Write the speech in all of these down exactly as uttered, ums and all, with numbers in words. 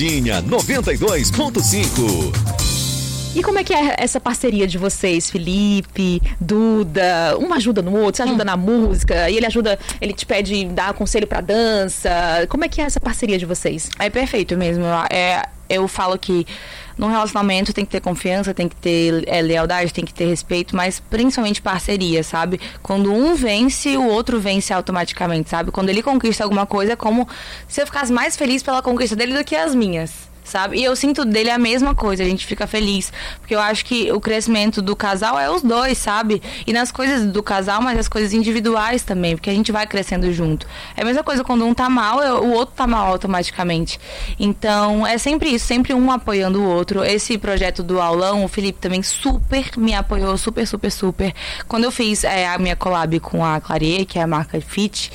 Verdinha noventa e dois ponto cinco. E como é que é essa parceria de vocês, Felipe, Duda? Um ajuda no outro, você ajuda hum. na música, e ele ajuda, ele te pede dar conselho pra dança. Como é que é essa parceria de vocês? É perfeito mesmo. É, eu falo que num relacionamento tem que ter confiança, tem que ter é, lealdade, tem que ter respeito, mas principalmente parceria, sabe? Quando um vence, o outro vence automaticamente, sabe? Quando ele conquista alguma coisa, é como se eu ficasse mais feliz pela conquista dele do que as minhas. Sabe? E eu sinto dele a mesma coisa, a gente fica feliz, porque eu acho que o crescimento do casal é os dois, sabe? E nas coisas do casal, mas as coisas individuais também, porque a gente vai crescendo junto. É a mesma coisa quando um tá mal, eu, o outro tá mal automaticamente. Então, é sempre isso, sempre um apoiando o outro. Esse projeto do aulão, o Felipe também super me apoiou, super, super, super. Quando eu fiz é, a minha collab com a Clarier, que é a marca Fit,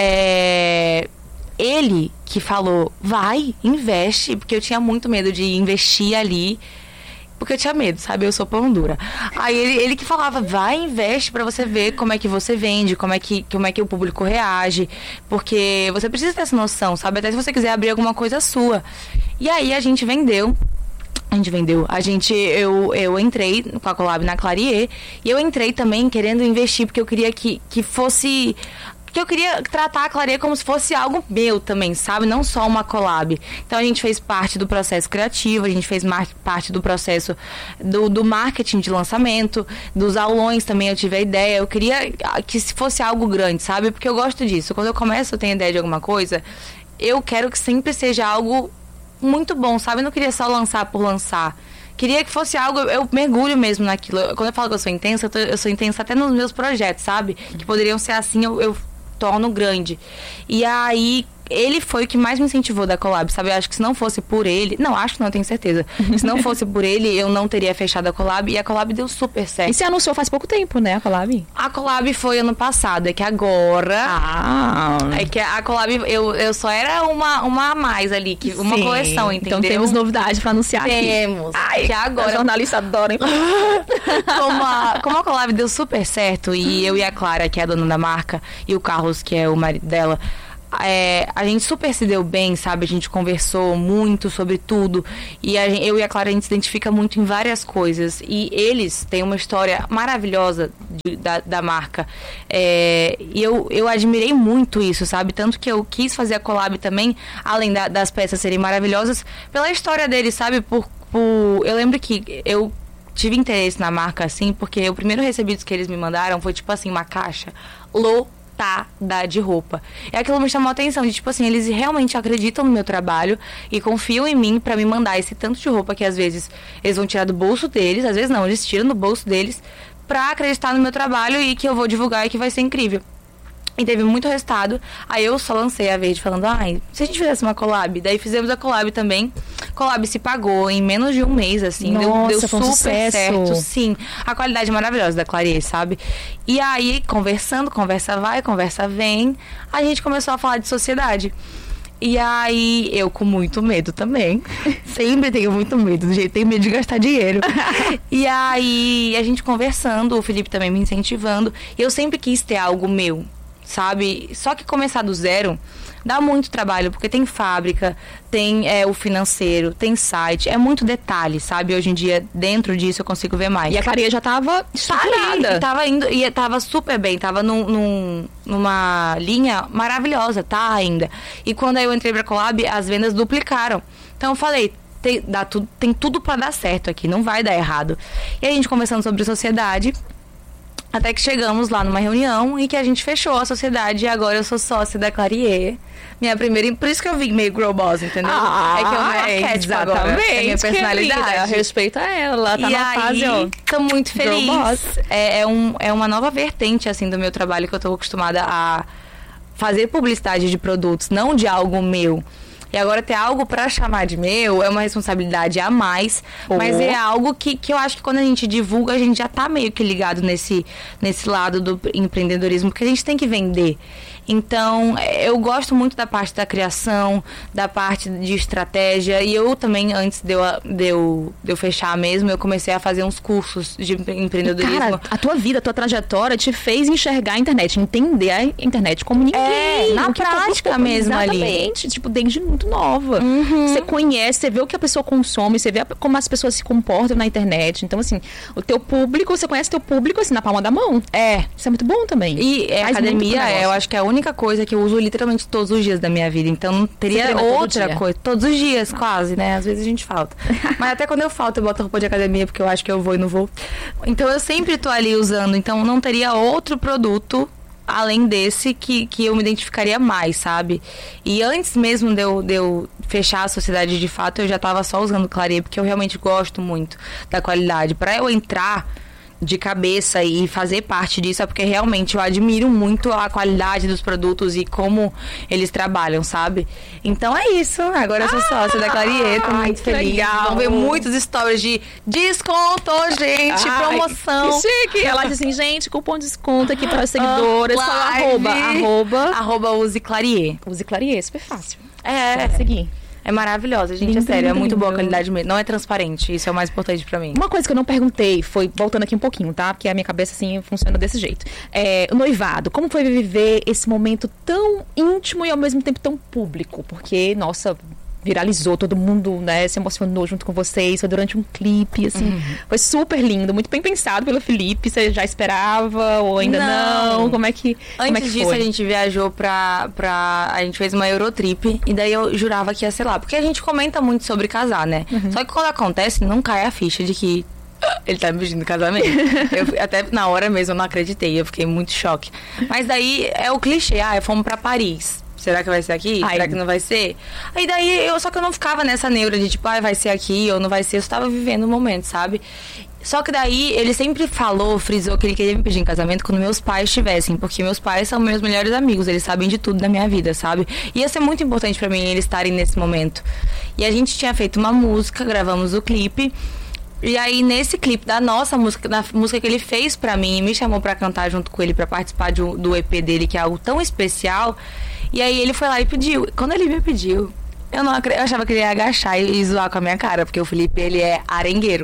é... ele que falou, vai, investe, porque eu tinha muito medo de investir ali, porque eu tinha medo, sabe? Eu sou pão dura. Aí ele, ele que falava, vai, investe pra você ver como é que você vende, como é que, como é que o público reage, porque você precisa ter essa noção, sabe? Até se você quiser abrir alguma coisa sua. E aí a gente vendeu. A gente vendeu. A gente, eu, eu entrei com a collab na Clarier, e eu entrei também querendo investir, porque eu queria que, que fosse... Porque eu queria tratar a Clarier como se fosse algo meu também, sabe? Não só uma collab. Então a gente fez parte do processo criativo, a gente fez mar- parte do processo do, do marketing de lançamento, dos aulões também eu tive a ideia. Eu queria que fosse algo grande, sabe? Porque eu gosto disso. Quando eu começo a ter ideia de alguma coisa, eu quero que sempre seja algo muito bom, sabe? Eu não queria só lançar por lançar. Queria que fosse algo, eu mergulho mesmo naquilo. Quando eu falo que eu sou intensa, eu, tô, eu sou intensa até nos meus projetos, sabe? Que poderiam ser assim, eu... eu torno grande. E aí ele foi o que mais me incentivou da collab, sabe? Eu acho que se não fosse por ele... Não, acho que não, tenho certeza. Se não fosse por ele, eu não teria fechado a collab. E a collab deu super certo. E você anunciou faz pouco tempo, né, a collab? A collab foi ano passado. É que agora... Ah! É que a collab... Eu, eu só era uma, uma a mais ali. Que, uma Sim. coleção, entendeu? Então temos novidade pra anunciar aqui. Temos. Ai, que agora... A jornalista adora, hein? como, a, como a collab deu super certo, e eu e a Clara, que é a dona da marca, e o Carlos, que é o marido dela... É, a gente super se deu bem, sabe? A gente conversou muito sobre tudo. E a, eu e a Clara, a gente se identifica muito em várias coisas. E eles têm uma história maravilhosa de, da, da marca. É, e eu, eu admirei muito isso, sabe? Tanto que eu quis fazer a collab também, além da, das peças serem maravilhosas, pela história deles, sabe? Por, por, eu lembro que eu tive interesse na marca, assim, porque o primeiro recebido que eles me mandaram foi, tipo assim, uma caixa louca de roupa. E aquilo me chamou a atenção, de tipo assim, eles realmente acreditam no meu trabalho e confiam em mim pra me mandar esse tanto de roupa que às vezes eles vão tirar do bolso deles, às vezes não, eles tiram do bolso deles pra acreditar no meu trabalho e que eu vou divulgar e que vai ser incrível. E teve muito resultado. Aí eu só lancei a verde falando, ai, se a gente fizesse uma collab. Daí fizemos a collab também. Collab se pagou em menos de um mês, assim. Nossa, deu deu foi um super sucesso. certo. Sim. A qualidade maravilhosa da Clarier, sabe? E aí, conversando, conversa vai, conversa vem, a gente começou a falar de sociedade. E aí, eu com muito medo também. Sempre tenho muito medo, do jeito tenho medo de gastar dinheiro. E aí, a gente conversando, o Felipe também me incentivando. E eu sempre quis ter algo meu, sabe? Só que começar do zero dá muito trabalho, porque tem fábrica, tem é, o financeiro, tem site, é muito detalhe, sabe? Hoje em dia, dentro disso, eu consigo ver mais. E a Clarier já tava estruturada. E tava indo, e tava super bem, tava num, num, numa linha maravilhosa, tá ainda. E quando eu entrei pra collab, as vendas duplicaram. Então eu falei, tem, dá tudo, tem tudo pra dar certo aqui, não vai dar errado. E a gente conversando sobre sociedade, até que chegamos lá numa reunião e que a gente fechou a sociedade e agora eu sou sócia da Clarier. Minha primeira... Por isso que eu vim meio girl boss, entendeu? Ah, é que eu não é arquétipo agora. É minha personalidade. Respeita ela, ela tá e na aí, fase, ó. Tô muito feliz. É, é, um, é uma nova vertente, assim, do meu trabalho que eu tô acostumada a fazer publicidade de produtos, não de algo meu. E agora ter algo pra chamar de meu é uma responsabilidade a mais, oh. mas é algo que, que eu acho que quando a gente divulga, a gente já tá meio que ligado nesse, nesse lado do empreendedorismo, porque a gente tem que vender. Então, eu gosto muito da parte da criação, da parte de estratégia. E eu também, antes de eu, de eu, de eu fechar mesmo, eu comecei a fazer uns cursos de empreendedorismo. Cara, a tua vida, a tua trajetória te fez enxergar a internet, entender a internet como ninguém. É, na prática pouco, mesmo exatamente, ali. Exatamente, tipo, desde muito nova. Uhum. Você conhece, você vê o que a pessoa consome, você vê como as pessoas se comportam na internet. Então, assim, o teu público, você conhece teu público, assim, na palma da mão. É. Isso é muito bom também. E é, academia, é, eu acho que é a única coisa que eu uso literalmente todos os dias da minha vida. Então, não teria outra coisa. Todos os dias, ah. quase, né? Às vezes a gente falta. Mas até quando eu falto, eu boto roupa de academia, porque eu acho que eu vou e não vou. Então, eu sempre tô ali usando. Então, não teria outro produto além desse que, que eu me identificaria mais, sabe? E antes mesmo de eu, de eu fechar a sociedade de fato, eu já tava só usando Clarier, porque eu realmente gosto muito da qualidade. Pra eu entrar de cabeça e fazer parte disso, é porque realmente eu admiro muito a qualidade dos produtos e como eles trabalham, sabe? Então é isso. Agora eu sou sócia ah, da Clarier, tô muito feliz. Legal. Vão ver muitos stories de desconto, gente, ai, promoção. Que chique. Ela diz assim, gente, cupom de desconto aqui para as seguidoras. Qual é o arroba? Arroba. Arroba use Clarier. Use Clarier, super fácil. É. Só seguir. É maravilhosa, gente, lindo, é sério, lindo, é muito lindo. Boa a qualidade mesmo. Não é transparente, isso é o mais importante pra mim. Uma coisa que eu não perguntei, foi, voltando aqui um pouquinho, tá? Porque a minha cabeça, assim, funciona desse jeito. É, o noivado, como foi viver esse momento tão íntimo e ao mesmo tempo tão público? Porque, nossa, viralizou, todo mundo, né, se emocionou junto com vocês, foi durante um clipe, assim, uhum. Foi super lindo, muito bem pensado pelo Felipe. Você já esperava ou ainda não? não? Como é que Antes como é que disso, foi? A gente viajou pra, pra... A gente fez uma Eurotrip e daí eu jurava que ia ser lá. Porque a gente comenta muito sobre casar, né? Uhum. Só que quando acontece, não cai a ficha de que ele tá me pedindo casamento. Eu, até na hora mesmo eu não acreditei, eu fiquei muito choque. Mas daí é o clichê, ah, fomos pra Paris. Será que vai ser aqui? Ai. Será que não vai ser? Aí daí, eu só que eu não ficava nessa neura de tipo, ah, vai ser aqui ou não vai ser. Eu estava vivendo o momento, sabe? Só que daí, ele sempre falou, frisou que ele queria me pedir em casamento quando meus pais estivessem. Porque meus pais são meus melhores amigos, eles sabem de tudo da minha vida, sabe? E ia ser muito importante pra mim eles estarem nesse momento. E a gente tinha feito uma música, gravamos o clipe. E aí, nesse clipe da nossa música, da música que ele fez pra mim, e me chamou pra cantar junto com ele, pra participar de, do E P dele, que é algo tão especial. E aí ele foi lá e pediu. Quando ele me pediu, eu não eu achava que ele ia agachar e, e zoar com a minha cara, porque o Felipe, ele é arengueiro.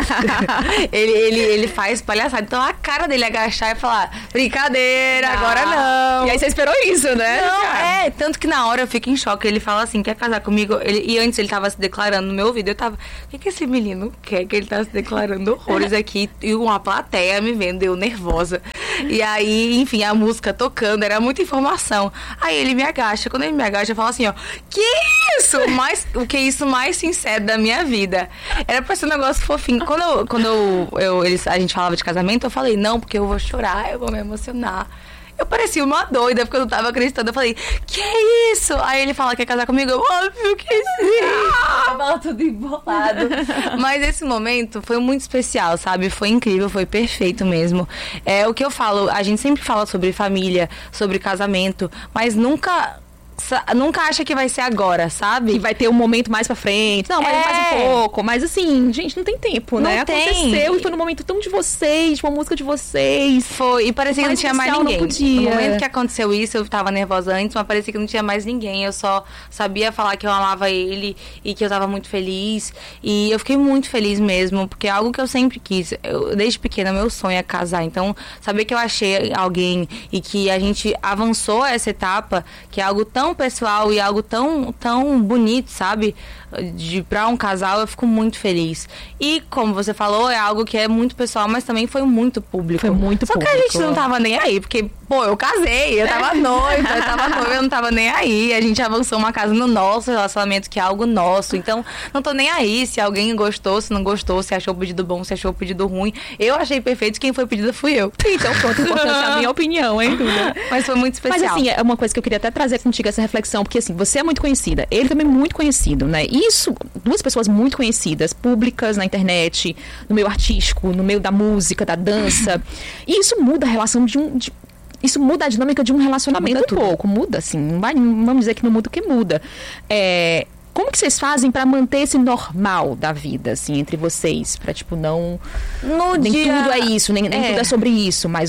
ele, ele, ele faz palhaçada. Então a cara dele é agachar e falar, brincadeira, não. Agora não. E aí você esperou isso, né? Não, é. Tanto que na hora eu fico em choque. Ele fala assim, quer casar comigo? Ele, e antes ele tava se declarando no meu ouvido. Eu tava, o que que esse menino quer? Que ele tá se declarando horrores aqui. E uma plateia me vendo, eu nervosa. E aí, enfim, a música tocando, era muita informação. Aí ele me agacha. Quando ele me agacha, eu falo assim, ó, que isso? Mais, o que é isso mais sincero da minha vida? Era pra ser um negócio fofinho. Quando, eu, quando eu, eu, eles, a gente falava de casamento, eu falei, não, porque eu vou chorar, eu vou me emocionar. Eu parecia uma doida, porque eu não tava acreditando. Eu falei, que é isso? Aí ele fala que quer casar comigo. Eu, óbvio que sim. Eu falo tudo embolado. Mas esse momento foi muito especial, sabe? Foi incrível, foi perfeito mesmo. É o que eu falo, a gente sempre fala sobre família, sobre casamento, mas nunca... Nunca acha que vai ser agora, sabe? Que vai ter um momento mais pra frente. Não, mas é. mais um pouco. Mas assim, gente, não tem tempo, não né? Tem. Aconteceu e foi no momento tão de vocês, uma música de vocês. Foi, e parecia que não tinha mais ninguém. Não podia. No momento que aconteceu isso, eu tava nervosa antes, mas parecia que não tinha mais ninguém. Eu só sabia falar que eu amava ele e que eu tava muito feliz. E eu fiquei muito feliz mesmo, porque é algo que eu sempre quis. Eu, desde pequena, meu sonho é casar. Então, saber que eu achei alguém e que a gente avançou essa etapa, que é algo tão pessoal e algo tão, tão bonito, sabe? De, pra um casal, eu fico muito feliz. E, como você falou, é algo que é muito pessoal, mas também foi muito público. Foi muito Só público. Só que a gente não tava nem aí, porque, pô, eu casei, eu tava noiva, eu tava noiva, eu não tava nem aí. A gente avançou uma casa no nosso relacionamento, que é algo nosso. Então, não tô nem aí se alguém gostou, se não gostou, se achou o pedido bom, se achou o pedido ruim. Eu achei perfeito, quem foi pedido fui eu. Então, pronto, importante a minha opinião, hein, Duda? Mas foi muito especial. Mas, assim, é uma coisa que eu queria até trazer contigo, essa reflexão, porque, assim, você é muito conhecida, ele também é muito conhecido, né? Isso, duas pessoas muito conhecidas, públicas na internet, no meio artístico, no meio da música, da dança. E isso muda a relação de um... De, isso muda a dinâmica de um relacionamento muda um tudo. pouco. Muda, assim. Não vai, vamos dizer que não muda o que muda. É... Como que vocês fazem pra manter esse normal da vida, assim, entre vocês? Pra, tipo, não... No nem dia... tudo é isso, nem, nem é. tudo é sobre isso, mas o que...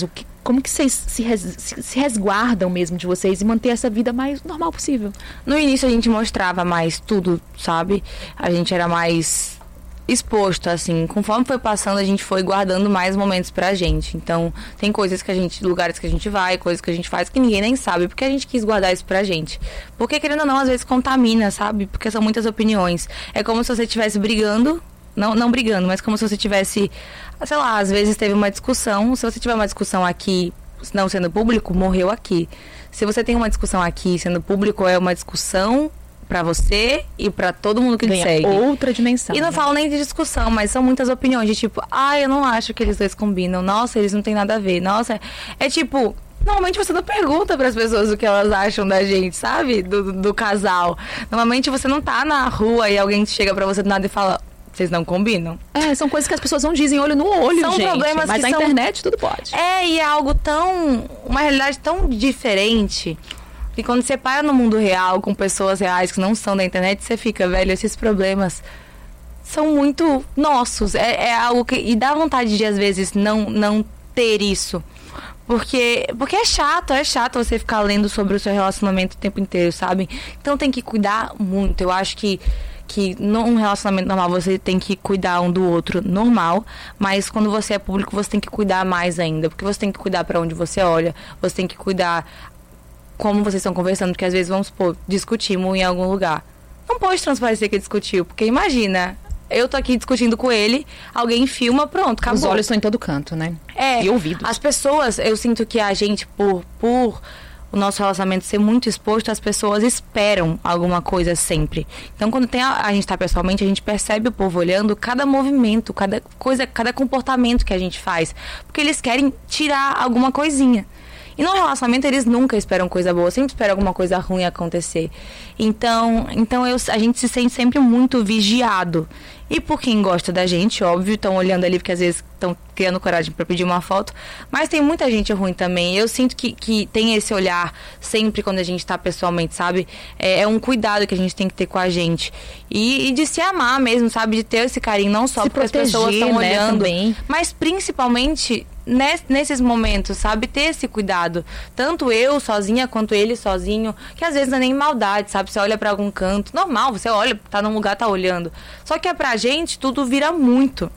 Como que vocês se, res, se, se resguardam mesmo de vocês e manter essa vida mais normal possível? No início a gente mostrava mais tudo, sabe? A gente era mais exposto, assim. Conforme foi passando, a gente foi guardando mais momentos pra gente. Então, tem coisas que a gente, lugares que a gente vai, coisas que a gente faz que ninguém nem sabe, porque a gente quis guardar isso pra gente. Porque, querendo ou não, às vezes contamina, sabe? Porque são muitas opiniões. É como se você estivesse brigando, não, não brigando, mas como se você tivesse, sei lá, às vezes teve uma discussão. Se você tiver uma discussão aqui, não sendo público, morreu aqui. Se você tem uma discussão aqui, sendo público, é uma discussão pra você e pra todo mundo que te segue. Outra dimensão. E não né? falo nem de discussão, mas são muitas opiniões de tipo, ah, eu não acho que eles dois combinam. Nossa, eles não têm nada a ver. Nossa, é tipo, normalmente você não pergunta pras pessoas o que elas acham da gente, sabe? Do, do casal. Normalmente você não tá na rua e alguém chega pra você do nada e fala, vocês não combinam. É, são coisas que as pessoas não dizem olho no olho, São gente. problemas mas que na são... internet tudo pode. É, e é algo tão... uma realidade tão diferente... E quando você para no mundo real, com pessoas reais que não são da internet, você fica, velho, esses problemas são muito nossos. É, é algo que... E dá vontade de, às vezes, não, não ter isso. Porque, porque é chato, é chato você ficar lendo sobre o seu relacionamento o tempo inteiro, sabe? Então tem que cuidar muito. Eu acho que, que num relacionamento normal você tem que cuidar um do outro normal, mas quando você é público você tem que cuidar mais ainda. Porque você tem que cuidar pra onde você olha, você tem que cuidar... como vocês estão conversando, porque às vezes, vamos supor, discutimos em algum lugar. Não pode transparecer que discutiu, porque imagina, eu tô aqui discutindo com ele, alguém filma, pronto, acabou. Os olhos estão em todo canto, né? É, e ouvidos. As pessoas, eu sinto que a gente, por, por o nosso relacionamento ser muito exposto, as pessoas esperam alguma coisa sempre. Então, quando tem a, a gente tá pessoalmente, a gente percebe o povo olhando cada movimento, cada coisa, cada comportamento que a gente faz. Porque eles querem tirar alguma coisinha. E no relacionamento eles nunca esperam coisa boa, sempre esperam alguma coisa ruim acontecer. Então, então eu, a gente se sente sempre muito vigiado. E por quem gosta da gente, óbvio, estão olhando ali porque às vezes estão criando coragem para pedir uma foto. Mas tem muita gente ruim também. Eu sinto que, que tem esse olhar sempre quando a gente está pessoalmente, sabe? É, é um cuidado que a gente tem que ter com a gente. E, e de se amar mesmo, sabe? De ter esse carinho, não só se porque proteger, as pessoas estão né, olhando, também. Mas principalmente... nesses momentos, sabe? Ter esse cuidado. Tanto eu sozinha, quanto ele sozinho. Que às vezes não é nem maldade, sabe? Você olha pra algum canto. Normal, você olha, tá num lugar, tá olhando. Só que é pra gente, tudo vira muito.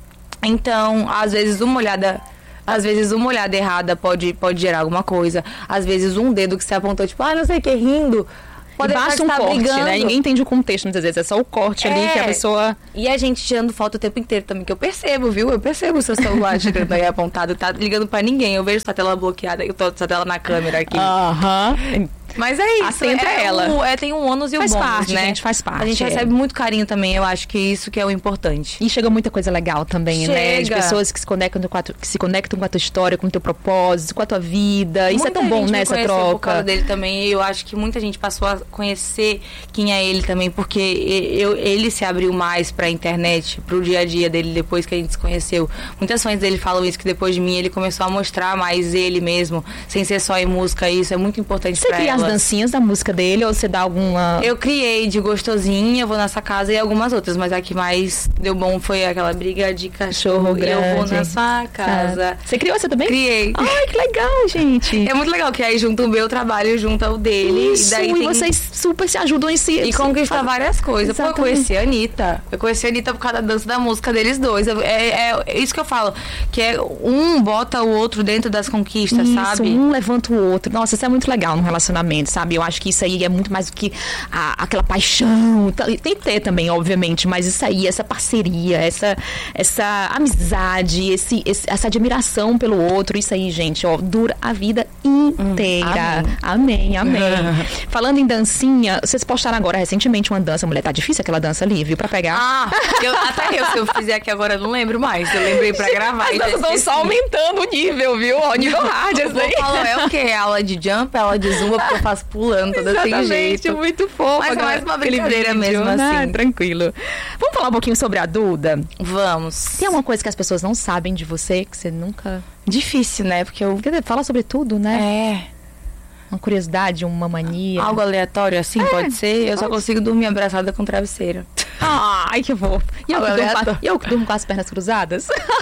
Então, às vezes uma olhada... Às vezes uma olhada errada pode, pode gerar alguma coisa. Às vezes um dedo que você apontou, tipo, ah, não sei o que, rindo... Pode basta um tá corte, brigando. Né? Ninguém entende o contexto, muitas vezes. É só o corte é. ali que a pessoa... E a gente tirando foto o tempo inteiro também, que eu percebo, viu? Eu percebo o seu celular tirando aí apontado, tá ligando pra ninguém. Eu vejo sua tela bloqueada, eu tô com sua tela na câmera aqui. Aham. Uh-huh. Mas é isso. Atenta é ela. O, é, tem um ônus e o faz bônus, parte, né? gente, faz parte. A gente é. recebe muito carinho também, eu acho que isso que é o importante. E chega muita coisa legal também, chega. né? De pessoas que se conectam com a tu, que se conectam com a tua história, com o teu propósito, com a tua vida. Isso muita é tão bom, né? Essa troca. Por causa dele também. Eu acho que muita gente passou a conhecer quem é ele também, porque eu, ele se abriu mais pra internet, pro dia a dia dele, depois que a gente se conheceu. Muitas fãs dele falam isso, que depois de mim ele começou a mostrar mais ele mesmo, sem ser só em música. Isso é muito importante você pra ela. Você cria as dancinhas da música dele ou você dá alguma... Eu criei de Gostosinha, Eu Vou Nessa Casa e algumas outras, mas a que mais deu bom foi aquela briga de cachorro grande. Eu Vou Na Sua Casa. Você criou essa também? Criei. Ai, que legal, gente. É muito legal, que aí junta o meu trabalho, junta o dele. Isso, e, daí e tem... vocês super se ajudam em si. E conquista várias coisas. Exatamente. Pô, eu conheci a Anitta. Eu conheci a Anitta por causa da dança da música deles dois. É, é, é isso que eu falo, que é um bota o outro dentro das conquistas, isso, sabe? Um levanta o outro. Nossa, isso é muito legal no relacionamento, sabe? Eu acho que isso aí é muito mais do que a, aquela paixão. Tem que ter também, obviamente, mas isso aí, essa parceria, essa, essa amizade, esse, esse, essa admiração pelo outro, isso aí, gente, ó, dura a vida inteira. Hum, amém, amém. amém. Falando em dancinha, vocês postaram agora recentemente uma dança. Mulher, tá difícil aquela dança ali, viu? Pra pegar. Ah, eu, até eu, se eu fizer aqui agora, eu não lembro mais. Eu lembrei pra gravar. As danças estão só aumentando o nível, viu? Ó, o nível hard, assim. Eu falo, é o quê? Aula de jump, aula de zumba, porque eu faço pulando, toda sem jeito. Muito fofo. Mas é mais uma brincadeira mesmo, assim. Ah, tranquilo. Vamos falar um pouquinho sobre a Duda? Vamos. Tem alguma coisa que as pessoas não sabem de você, que você nunca... Difícil, né? Porque eu... Quer dizer, fala sobre tudo, né? É... Uma curiosidade, uma mania. Algo aleatório assim, é, pode ser? Eu pode. só consigo dormir abraçada com travesseiro. Ai, que fofo. E eu, que durmo, e eu que durmo com as pernas cruzadas?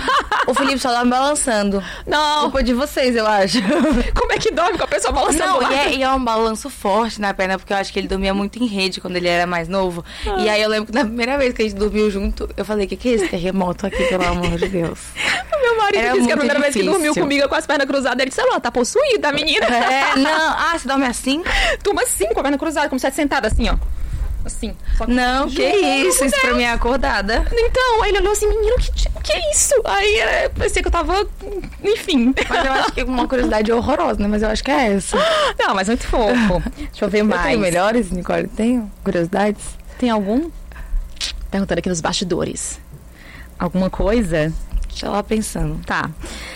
O Felipe só dorme balançando. Não. Culpa de vocês, eu acho. Como é que dorme com a pessoa balançando? Não, lá? e é, e é um balanço forte na perna, porque eu acho que ele dormia muito em rede quando ele era mais novo. Ah. E aí eu lembro que na primeira vez que a gente dormiu junto, eu falei, o que, que é esse terremoto aqui, pelo amor de Deus? Meu marido era disse que a primeira difícil. vez que dormiu comigo com as pernas cruzadas, ele disse, ela tá possuída, a menina. É, não. Ah, você dorme assim? Turma assim, com a perna cruzada, como se fosse sentada assim, ó. Assim. Só que, não, que isso, isso pra mim é acordada. Então, aí ele olhou assim, menino, que, que é isso? Aí é, parecia que eu tava, enfim. Mas eu acho que é uma curiosidade horrorosa, né? Mas eu acho que é essa. Não, mas muito fofo. Deixa eu ver mais. Tem melhores, Nicole? Tem curiosidades? Tem algum? Perguntando aqui nos bastidores. Alguma coisa? Deixa eu lá pensando. Tá.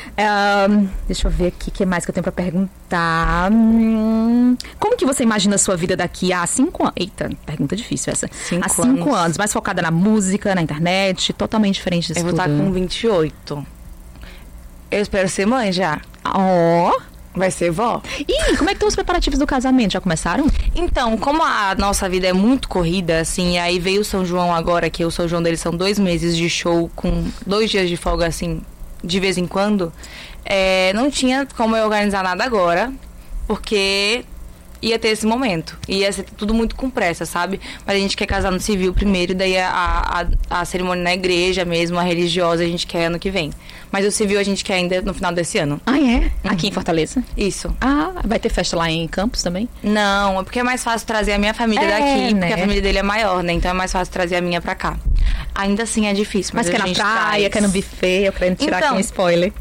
Um, deixa eu ver aqui o que mais que eu tenho pra perguntar. Hum, como que você imagina a sua vida daqui a cinco anos? Eita, pergunta difícil essa. Cinco há cinco anos. anos, mais focada na música, na internet, totalmente diferente disso Eu vou tudo. estar com vinte e oito. Eu espero ser mãe já. Ó. Oh. Vai ser vó? E como é que estão os preparativos do casamento? Já começaram? Então, como a nossa vida é muito corrida, assim, aí veio o São João agora, que o São João deles são dois meses de show com dois dias de folga, assim, de vez em quando. É, não tinha como eu organizar nada agora, porque ia ter esse momento. Ia ser tudo muito com pressa, sabe? Mas a gente quer casar no civil primeiro, daí a, a, a cerimônia na igreja mesmo, a religiosa, a gente quer ano que vem. Mas o civil a gente quer ainda no final desse ano. Ah, é? Uhum. Aqui em Fortaleza? Isso. Ah, vai ter festa lá em Campos também? Não, é porque é mais fácil trazer a minha família É, daqui, né? porque a família dele é maior, né? Então é mais fácil trazer a minha pra cá. Ainda assim é difícil, mas, Mas a quer na gente praia, traz. quer no buffet, eu querendo tirar Então, aqui um spoiler.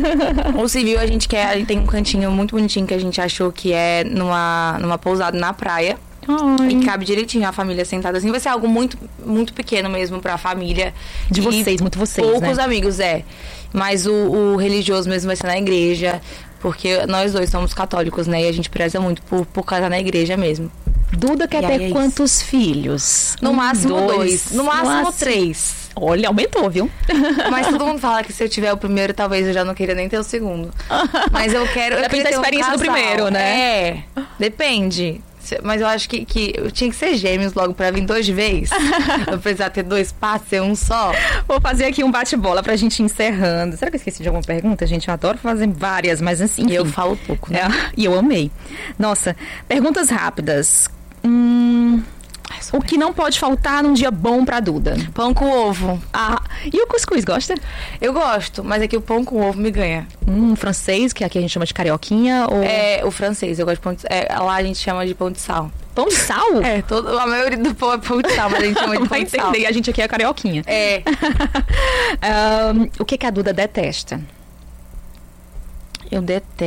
O civil a gente quer, a gente tem um cantinho muito bonitinho que a gente achou que é numa, numa pousada na praia. Ai. E cabe direitinho a família sentada assim. Vai ser algo muito, muito pequeno mesmo pra família. De E vocês, muito vocês, poucos né? amigos, é. Mas o, o religioso mesmo vai ser na igreja. Porque nós dois somos católicos, né? E a gente preza muito por, por casar na igreja mesmo. Duda quer E aí ter é quantos filhos? No Um, máximo dois. dois. No máximo, máximo três. Olha, aumentou, viu? Mas todo mundo fala que se eu tiver o primeiro, talvez eu já não queira nem ter o segundo. Mas eu quero. Eu Depende queria da ter um experiência do casal. primeiro, né? É, depende. Se- Mas eu acho que, que eu tinha que ser gêmeos logo pra vir dois de vez. Eu precisar ter dois passos, ser um só. Vou fazer aqui um bate-bola pra gente ir encerrando. Será que eu esqueci de alguma pergunta? Gente, eu adoro fazer várias, mas assim. E eu enfim. falo pouco, né? É, e eu amei. Nossa, perguntas rápidas. Hum, Ai, sou o que não pode faltar num dia bom pra Duda? Pão com ovo. Ah, e o cuscuz, gosta? Eu gosto, mas é que o pão com ovo me ganha. Hum, francês, que aqui a gente chama de carioquinha, ou É o francês, eu gosto de pão de é, lá a gente chama de pão de sal. pão de sal? É, todo, a maioria do pão é pão de sal, mas a gente chama de pão Vai de sal. entender, a gente aqui é carioquinha. É. Ahn, o que que a Duda detesta? Eu detesto.